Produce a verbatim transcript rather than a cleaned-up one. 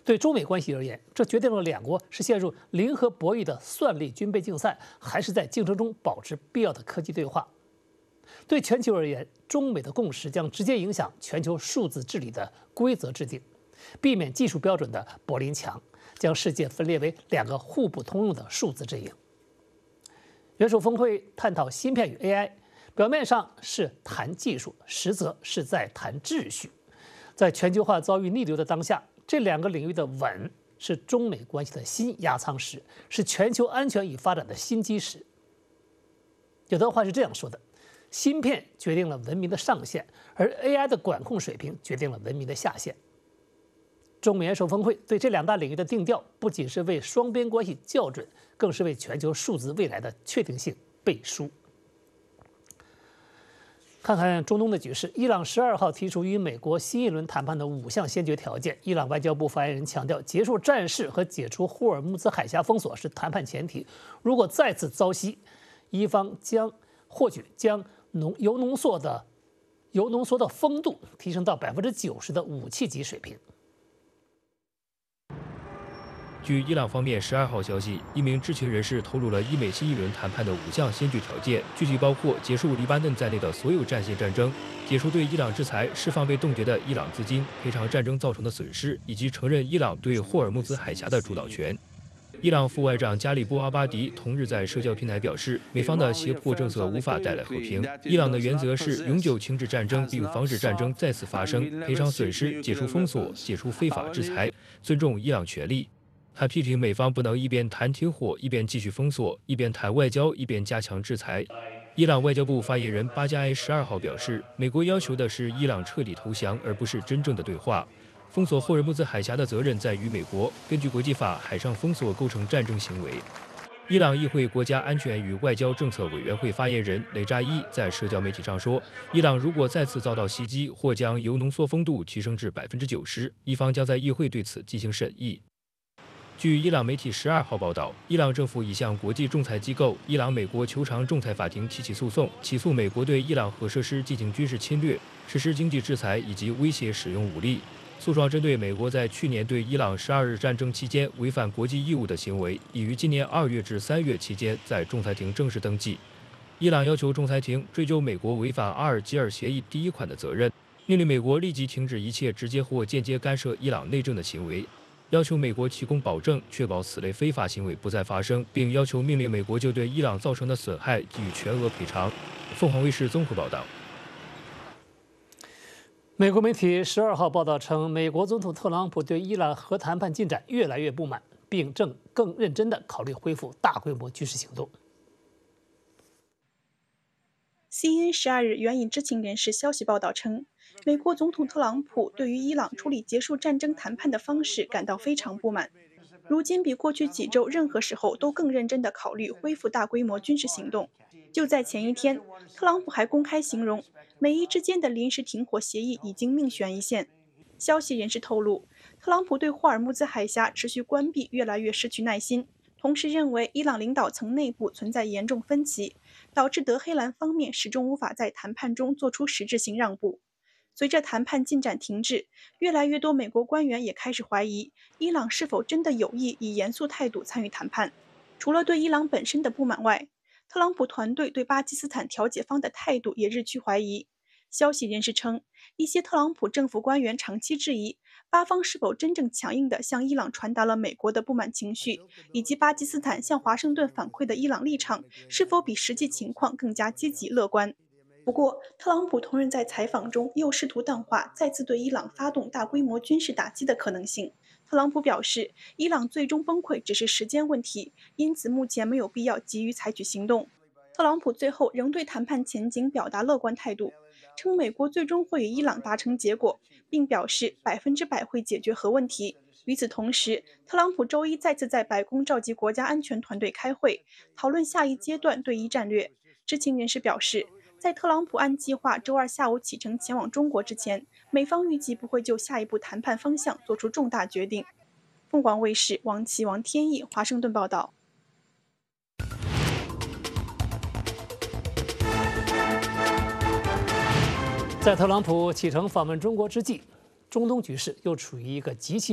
对中美关系而言，这决定了两国是陷入零和博弈的算力军备竞赛，还是在竞争中保持必要的科技对话。对全球而言，中美的共识将直接影响全球数字治理的规则制定，避免技术标准的柏林墙，将世界分裂为两个互不通用的数字阵营。元首峰会探讨芯片与 A I， 表面上是谈技术，实则是在谈秩序。在全球化遭遇逆流的当下，这两个领域的稳是中美关系的新压舱石，是全球安全与发展的新基石。有段话是这样说的：芯片决定了文明的上限，而 A I 的管控水平决定了文明的下限。中美元首峰会对这两大领域的定调，不仅是为双边关系校准，更是为全球数字未来的确定性背书。看看中东的局势，伊朗十二号提出与美国新一轮谈判的五项先决条件。伊朗外交部发言人强调，结束战事和解除霍尔木兹海峡封锁是谈判前提。如果再次遭袭，伊方将或许将浓铀浓缩的铀浓缩的丰度提升到百分之九十的武器级水平。 据伊朗方面十二号消息，一名知情人士透露了伊美新一轮谈判的五项先决条件，具体包括结束黎巴嫩在内的所有战线战争，解除对伊朗制裁，释放被冻结的伊朗资金，赔偿战争造成的损失，以及承认伊朗对霍尔木兹海峡的主导权。伊朗副外长加里波阿巴迪同日在社交平台表示，美方的胁迫政策无法带来和平。伊朗的原则是永久停止战争，并防止战争再次发生，赔偿损失，解除封锁，解除非法制裁，尊重伊朗权利。他批评美方不能一边谈停火，一边继续封锁，一边谈外交，一边加强制裁。伊朗外交部发言人巴加埃十二号表示，美国要求的是伊朗彻底投降，而不是真正的对话。封锁霍尔木兹海峡的责任在于美国。根据国际法，海上封锁构成战争行为。伊朗议会国家安全与外交政策委员会发言人雷扎伊在社交媒体上说，伊朗如果再次遭到袭击，或将铀浓缩丰度提升至百分之九十，伊方将在议会对此进行审议。据伊朗媒体十二号报道，伊朗政府已向国际仲裁机构伊朗美国求偿仲裁法庭提起诉讼，起诉美国对伊朗核设施进行军事侵略、实施经济制裁以及威胁使用武力。诉状针对美国在去年对伊朗十二日战争期间违反国际义务的行为，已于今年二月至三月期间在仲裁庭正式登记。伊朗要求仲裁庭追究美国违反阿尔及尔协议第一款的责任，命令美国立即停止一切直接或间接干涉伊朗内政的行为。要求美国提供保证，确保此类非法行为不再发生，并要求命令美国就对伊朗造成的损害给予全额赔偿。凤凰卫视综合报道。 美国媒体十二号报道称，美国总统特朗普对伊朗核谈判进展越来越不满，并正更认真地考虑恢复大规模军事行动。 C N N 十二日援引知情人士消息报道称，美国总统特朗普对于伊朗处理结束战争谈判的方式感到非常不满，如今比过去几周任何时候都更认真地考虑恢复大规模军事行动。就在前一天，特朗普还公开形容美伊之间的临时停火协议已经命悬一线。消息人士透露，特朗普对霍尔木兹海峡持续关闭越来越失去耐心，同时认为伊朗领导层内部存在严重分歧，导致德黑兰方面始终无法在谈判中做出实质性让步。随着谈判进展停滞，越来越多美国官员也开始怀疑伊朗是否真的有意以严肃态度参与谈判。除了对伊朗本身的不满外，特朗普团队对巴基斯坦调解方的态度也日趋怀疑。消息人士称，一些特朗普政府官员长期质疑巴方是否真正强硬地向伊朗传达了美国的不满情绪，以及巴基斯坦向华盛顿反馈的伊朗立场是否比实际情况更加积极乐观。不过，特朗普同日在采访中又试图淡化再次对伊朗发动大规模军事打击的可能性。特朗普表示，伊朗最终崩溃只是时间问题，因此目前没有必要急于采取行动。特朗普最后仍对谈判前景表达乐观态度，称美国最终会与伊朗达成结果，并表示百分之百会解决核问题。与此同时，特朗普周一再次在白宫召集国家安全团队开会，讨论下一阶段对伊战略。知情人士表示，在特朗普按计划周二下午启程前往中国之前，美方预计不会就下一步谈判方向做出重大决定。凤凰卫视王琦、王天意华盛顿报道。 在特朗普启程访问中国之际，中东局势又处于一个极其